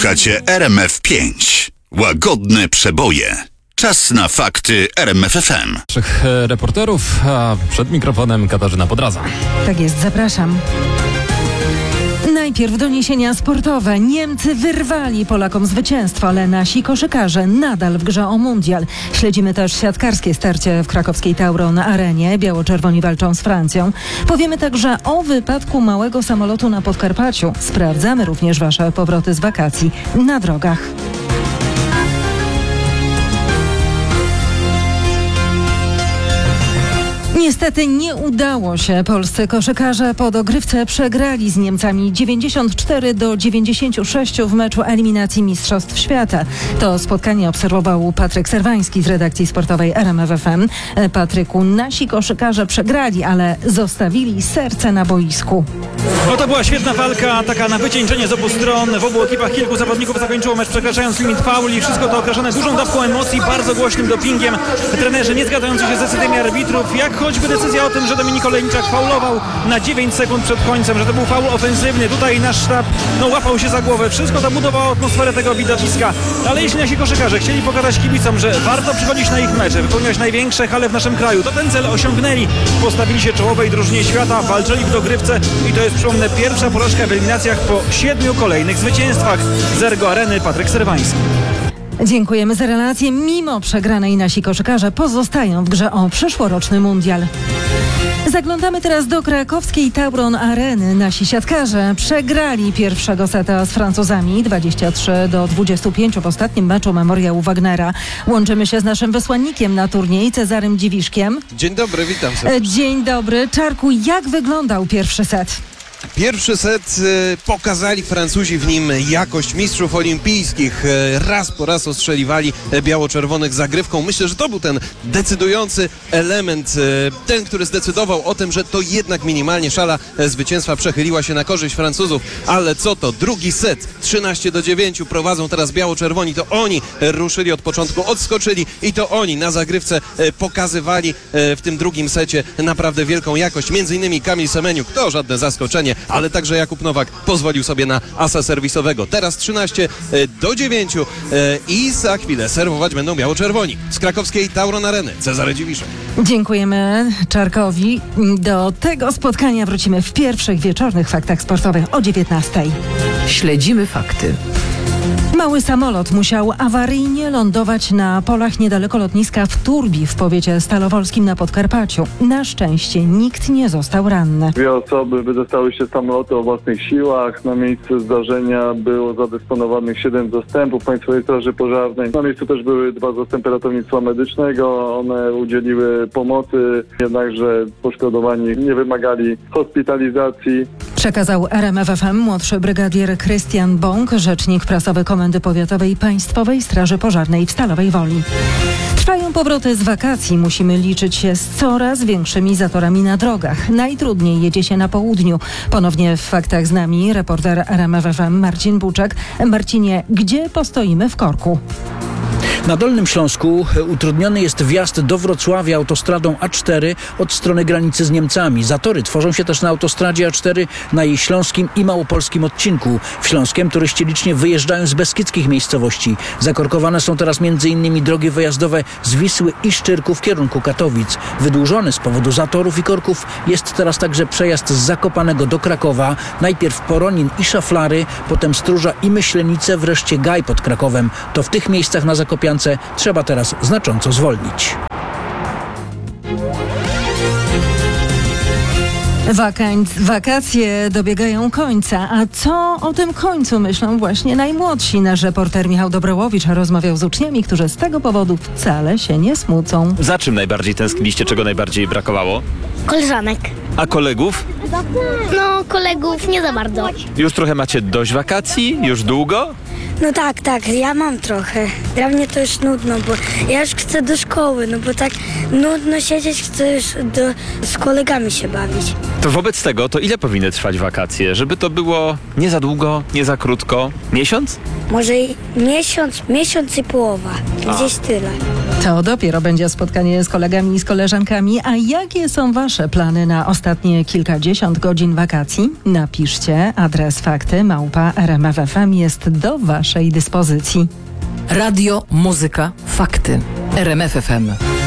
Słuchacie RMF5. Łagodne przeboje. Czas na fakty RMF FM. Trzech reporterów, a przed mikrofonem Katarzyna Podraza. Tak jest, zapraszam. Najpierw doniesienia sportowe. Niemcy wyrwali Polakom zwycięstwo, ale nasi koszykarze nadal w grze o mundial. Śledzimy też siatkarskie starcie w krakowskiej Tauron Arenie. Biało-czerwoni walczą z Francją. Powiemy także o wypadku małego samolotu na Podkarpaciu. Sprawdzamy również wasze powroty z wakacji na drogach. Niestety nie udało się. Polscy koszykarze po dogrywce przegrali z Niemcami 94-96 w meczu eliminacji Mistrzostw Świata. To spotkanie obserwował Patryk Serwański z redakcji sportowej RMF FM. Patryku, nasi koszykarze przegrali, ale zostawili serce na boisku. No to była świetna walka, taka na wycieńczenie z obu stron. W obu ekipach kilku zawodników zakończyło mecz przekraczając limit fauli. Wszystko to okraszone dużą dawką emocji, bardzo głośnym dopingiem. Trenerzy nie zgadzający się z decyzjami arbitrów, jak choćby decyzja o tym, że Dominik Olejniczak faulował na 9 sekund przed końcem, że to był faul ofensywny. Tutaj nasz sztab łapał się za głowę. Wszystko to budowało atmosferę tego widowiska. Ale jeśli nasi koszykarze chcieli pokazać kibicom, że warto przychodzić na ich mecze, wypełniać największe hale w naszym kraju, to ten cel osiągnęli. Postawili się czołowej drużynie świata, walczyli w dogrywce i to jest, przypomnę, pierwsza porażka w eliminacjach po 7 kolejnych zwycięstwach. Z Ergo Areny Patryk Serwański. Dziękujemy za relację. Mimo przegranej nasi koszykarze pozostają w grze o przyszłoroczny mundial. Zaglądamy teraz do krakowskiej Tauron Areny. Nasi siatkarze przegrali pierwszego seta z Francuzami 23-25 w ostatnim meczu Memoriału Wagnera. Łączymy się z naszym wysłannikiem na turniej, Cezarym Dziwiszkiem. Dzień dobry, witam serdecznie. Dzień dobry. Czarku, jak wyglądał pierwszy set? Pierwszy set pokazali Francuzi w nim jakość mistrzów olimpijskich. Raz po raz ostrzeliwali biało-czerwonych zagrywką. Myślę, że to był ten decydujący element, ten, który zdecydował o tym, że to jednak minimalnie szala zwycięstwa przechyliła się na korzyść Francuzów. Ale co to? Drugi set, 13-9 prowadzą teraz biało-czerwoni. To oni ruszyli od początku, odskoczyli i to oni na zagrywce pokazywali w tym drugim secie naprawdę wielką jakość. Między innymi Kamil Semeniuk, to żadne zaskoczenie, ale także Jakub Nowak pozwolił sobie na asa serwisowego. Teraz 13-9 i za chwilę serwować będą biało-czerwoni. Z krakowskiej Tauron Areny Cezary Dziwiszek. Dziękujemy Czarkowi. Do tego spotkania wrócimy w pierwszych wieczornych faktach sportowych o 19:00. Śledzimy fakty. Mały samolot musiał awaryjnie lądować na polach niedaleko lotniska w Turbi w powiecie stalowolskim na Podkarpaciu. Na szczęście nikt nie został ranny. 2 osoby wydostały się z samolotu o własnych siłach. Na miejscu zdarzenia było zadysponowanych 7 zastępów Państwowej Straży Pożarnej. Na miejscu też były 2 zastępy ratownictwa medycznego. One udzieliły pomocy, jednakże poszkodowani nie wymagali hospitalizacji. Przekazał RMF FM młodszy brygadier Krystian Bąk, rzecznik prasowy Komendy Powiatowej Państwowej Straży Pożarnej w Stalowej Woli. Trwają powroty z wakacji. Musimy liczyć się z coraz większymi zatorami na drogach. Najtrudniej jedzie się na południu. Ponownie w faktach z nami reporter RMF FM Marcin Buczek. Marcinie, gdzie postoimy w korku? Na Dolnym Śląsku utrudniony jest wjazd do Wrocławia autostradą A4 od strony granicy z Niemcami. Zatory tworzą się też na autostradzie A4 na jej śląskim i małopolskim odcinku. W Śląskiem turyści licznie wyjeżdżają z beskidzkich miejscowości. Zakorkowane są teraz m.in. drogi wyjazdowe z Wisły i Szczyrku w kierunku Katowic. Wydłużony z powodu zatorów i korków jest teraz także przejazd z Zakopanego do Krakowa. Najpierw Poronin i Szaflary, potem Stróża i Myślenice, wreszcie Gaj pod Krakowem. To w tych miejscach na Zakopiance trzeba teraz znacząco zwolnić. Wakacje dobiegają końca. A co o tym końcu myślą właśnie najmłodsi? Nasz reporter Michał Dobrołowicz rozmawiał z uczniami, którzy z tego powodu wcale się nie smucą. Za czym najbardziej tęskniliście, czego najbardziej brakowało? Koleżanek. A kolegów? No, kolegów nie za bardzo. Już trochę macie dość wakacji? Już długo? No tak, ja mam trochę. Dla mnie to już nudno, bo ja już chcę do szkoły, no bo tak nudno siedzieć, chcę już z kolegami się bawić. To wobec tego, to ile powinny trwać wakacje? Żeby to było nie za długo, nie za krótko? Miesiąc? Może i miesiąc i połowa. Gdzieś tyle. To dopiero będzie spotkanie z kolegami i z koleżankami. A jakie są wasze plany na ostatnie kilkadziesiąt godzin wakacji? Napiszcie. Adres fakty @RMFFM jest do waszej Waszej dyspozycji. Radio, muzyka, fakty. RMF FM.